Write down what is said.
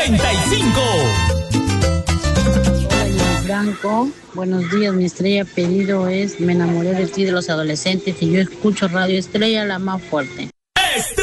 35. Hola, Franco. Buenos días, mi estrella pedido es Me enamoré de ti de los adolescentes y yo escucho Radio Estrella, la más fuerte.